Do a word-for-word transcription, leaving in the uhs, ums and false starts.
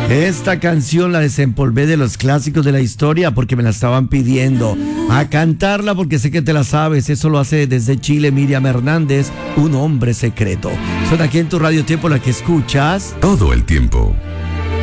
Esta canción la desempolvé de los clásicos de la historia porque me la estaban pidiendo. A cantarla porque sé que te la sabes. Eso lo hace desde Chile Miriam Hernández, Un Hombre Secreto. Son aquí en tu Radio Tiempo la que escuchas todo el tiempo.